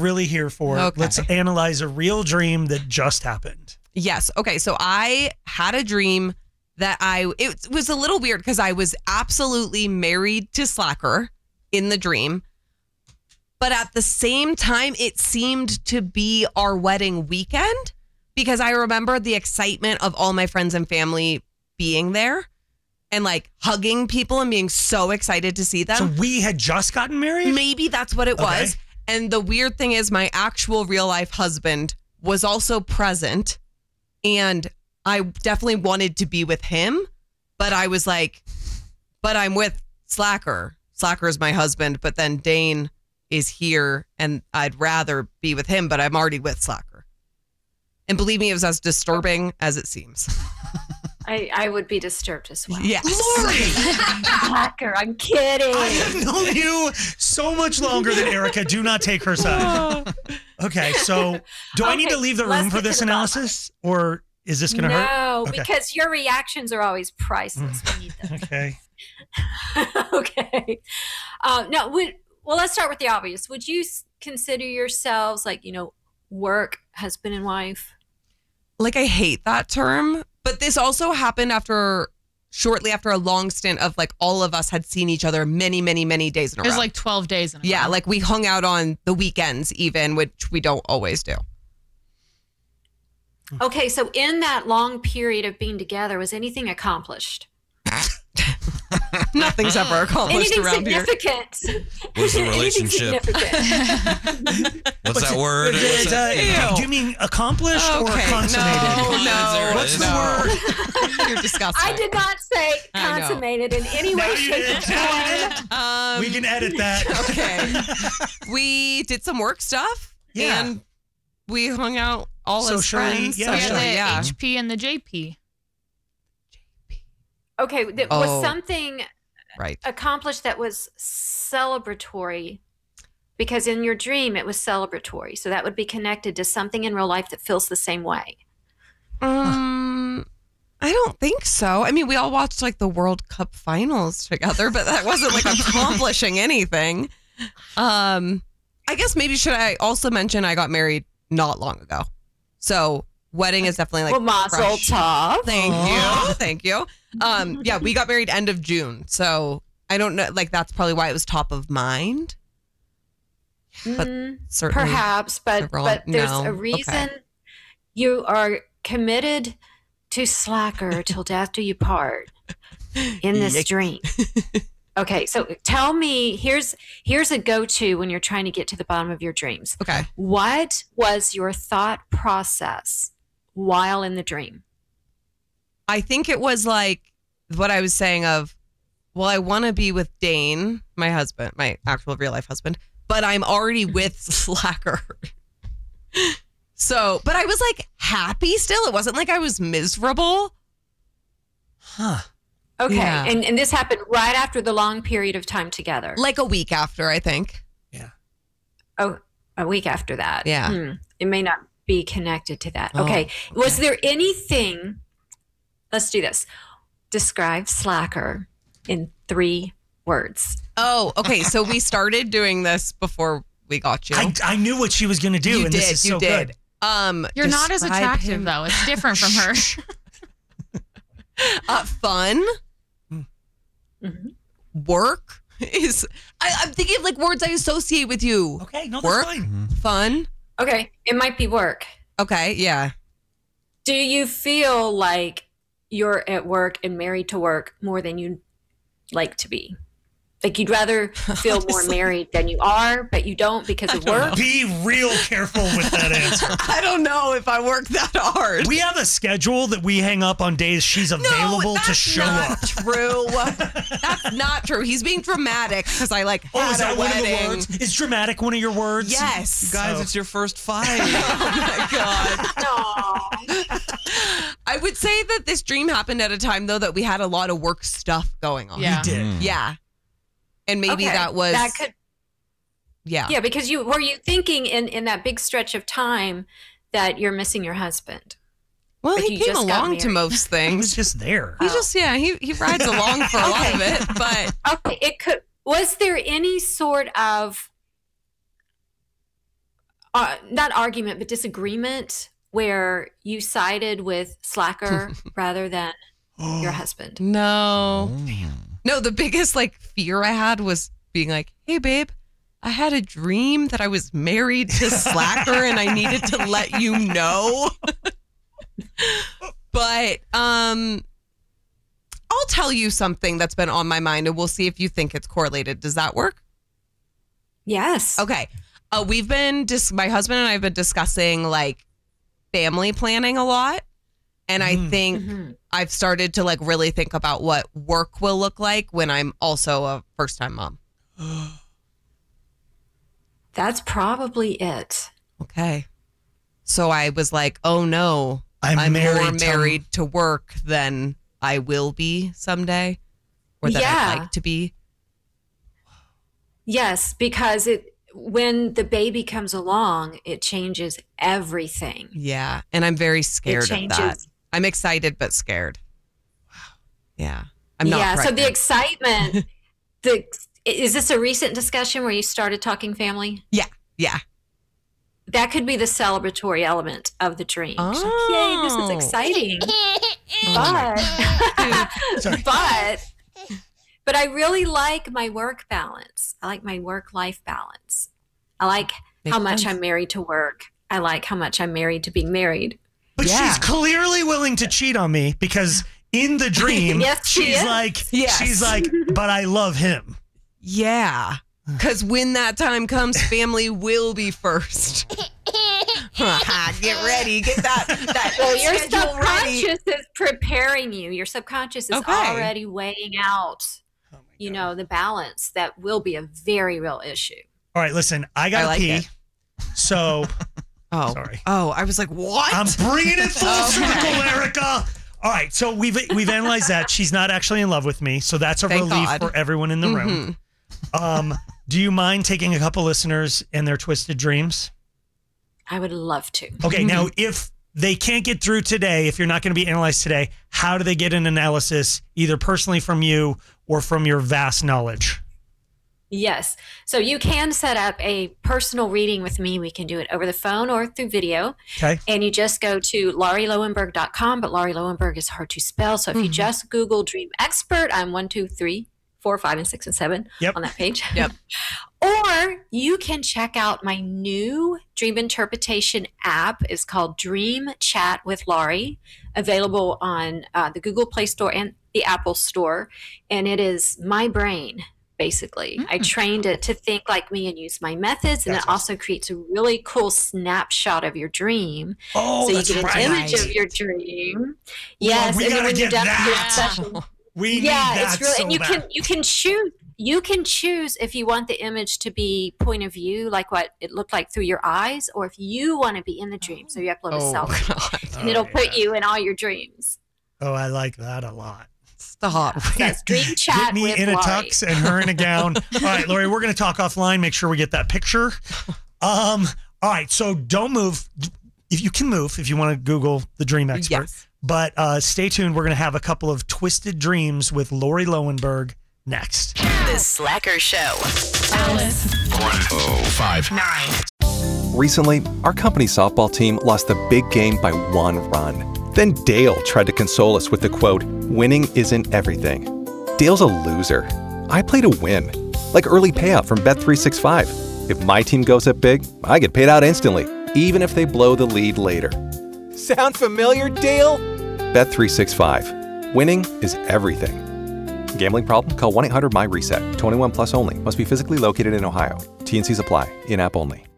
really here for. Okay. Let's analyze a real dream that just happened. Yes. Okay. So I had a dream that it was a little weird because I was absolutely married to Slacker in the dream. But at the same time, it seemed to be our wedding weekend because I remember the excitement of all my friends and family being there and like hugging people and being so excited to see them. So we had just gotten married? Maybe that's what it was. And the weird thing is my actual real life husband was also present. And I definitely wanted to be with him, but I was like, but I'm with Slacker. Slacker is my husband, but then Dane is here and I'd rather be with him, but I'm already with Slacker. And believe me, it was as disturbing as it seems. I would be disturbed as well. Yes. Lori! Slacker, I'm kidding. I have known you so much longer than Erica. Do not take her side. Okay, so do I need to leave the room for this analysis? Or is this going to hurt? No, because your reactions are always priceless. We need them. Okay. Okay. Well, let's start with the obvious. Would you consider yourselves like, work husband and wife? Like, I hate that term, but this also happened shortly after a long stint of like all of us had seen each other many, many, many days in a row. It was like 12 days in a row. Yeah, like we hung out on the weekends even, which we don't always do. Okay, so in that long period of being together, was anything accomplished? Nothing's ever accomplished Anything around here. significant? What's the Anything relationship? significant? What's that word? Do you mean accomplished or consummated? No. What's the word? You're disgusting. I did not say I know. consummated in any way, shape, or form. We can edit that. Okay. We did some work stuff. Yeah. And we hung out all as Socially, friends. yeah, Yeah, sure. the Yeah. HP and the JP. Okay, was something Right. accomplished that was celebratory? Because in your dream, it was celebratory. So that would be connected to something in real life that feels the same way. I don't think so. I mean, we all watched like the World Cup finals together, but that wasn't like accomplishing anything. I guess maybe should I also mention I got married not long ago. So wedding is definitely like Well, mazel fresh. tov. Thank you. Yeah, we got married end of June. So I don't know, like that's probably why it was top of mind. But certainly Perhaps, but there's no. a reason Okay. you are committed to Slacker till death do you part in this dream. Okay, so tell me, here's a go-to when you're trying to get to the bottom of your dreams. Okay. What was your thought process while in the dream? I think it was like what I was saying of, well, I want to be with Dane, my husband, my actual real life husband, but I'm already with Slacker. So, but I was like happy still. It wasn't like I was miserable. Huh. Okay, Yeah. and this happened right after the long period of time together. Like a week after, I think. Yeah. Oh, a week after that. Yeah. It may not be connected to that. Oh, Okay. Was there anything, let's do this. Describe Slacker in 3 words. Oh, okay. So we started doing this before we got you. I knew what she was going to do, You and did. this is You so did. good. You're not as describe attractive, him- though. It's different from her. Fun. Work is. I'm thinking of like words I associate with you. Okay, no, that's Work. fine. Fun. Okay. It might be work. Okay. Yeah. Do you feel like you're at work and married to work more than you like to be? Like you'd rather feel more married than you are, but you don't because of work? Be real careful with that answer. I don't know if I work that hard. We have a schedule that we hang up on days she's available to show up. True. That's not true. He's being dramatic because I like Oh, had is that a one of the wedding. words? Is dramatic one of your words? Yes. Guys, it's your first fight. Oh my god. I would say that this dream happened at a time though that we had a lot of work stuff going on. Yeah. We did. Yeah. And maybe Okay, that was that could, yeah. yeah, because were you thinking in that big stretch of time that you're missing your husband? Well, Like he you came just got along to married. most He was things. just there. He just he rides along for a lot of it, but Okay, was there any sort of not argument, but disagreement where you sided with Slacker rather than your husband? No. No, the biggest like fear I had was being like, hey, babe, I had a dream that I was married to Slacker and I needed to let you know. But I'll tell you something that's been on my mind and we'll see if you think it's correlated. Does that work? Yes. Okay. We've been my husband and I have been discussing like family planning a lot. And I think I've started to like really think about what work will look like when I'm also a first-time mom. That's probably it. Okay. So I was like, oh no, I'm more married to work than I will be someday or that I'd like to be. Yes, because when the baby comes along, it changes everything. Yeah. And I'm very scared of that. I'm excited, but scared. Wow. Yeah. I'm not pregnant. So the excitement, is this a recent discussion where you started talking family? Yeah. Yeah. That could be the celebratory element of the dream. Oh. Like, yay, this is exciting. But I really like my work balance. I like my work-life balance. I like how much I'm married to work. I like how much I'm married to being married. But she's clearly willing to cheat on me because in the dream, she's like, but I love him. Yeah. Because when that time comes, family will be first. Get ready. Get that well, your subconscious is preparing you. Your subconscious is already weighing out, the balance that will be a very real issue. All right, listen, I got to pee. So, sorry. Oh, I was like, what? I'm bringing it full circle, Erica. All right, so we've analyzed that. She's not actually in love with me, so that's a relief for everyone in the room. Do you mind taking a couple listeners and their twisted dreams? I would love to. Okay, now if they can't get through today, if you're not going to be analyzed today, how do they get an analysis, either personally from you or from your vast knowledge? Yes. So you can set up a personal reading with me. We can do it over the phone or through video. Okay. And you just go to LaurieLowenberg.com, but Laurie Lowenberg is hard to spell. So if you just Google Dream Expert, I'm 1, 2, 3, 4, 5, and 6, and 7 on that page. Yep. Or you can check out my new dream interpretation app. It's called Dream Chat with Laurie, available on the Google Play Store and the Apple Store. And it is my brain, basically. I trained it to think like me and use my methods. And it also creates a really cool snapshot of your dream. Oh, so you get an image of your dream. Yes. Well, we gotta get that. We need that it's really, so and you can choose if you want the image to be point of view, like what it looked like through your eyes, or if you want to be in the dream. So you upload a selfie, and it'll put you in all your dreams. Oh, I like that a lot. Stop. That's Dream Chat Get me with in Laurie. a tux and her in a gown. All right, Laurie, we're going to talk offline. Make sure we get that picture. All right, so don't move. If you can move, if you want to Google the Dream Expert. Yes. But stay tuned. We're going to have a couple of twisted dreams with Laurie Lowenberg next. The Slacker Show. Alice. 1059. Recently, our company softball team lost the big game by 1 run. Then Dale tried to console us with the quote, "Winning isn't everything." Dale's a loser. I play to win. Like early payout from Bet365. If my team goes up big, I get paid out instantly, even if they blow the lead later. Sound familiar, Dale? Bet365. Winning is everything. Gambling problem? Call 1-800-MY-RESET. 21 plus only. Must be physically located in Ohio. T&Cs apply. In-app only.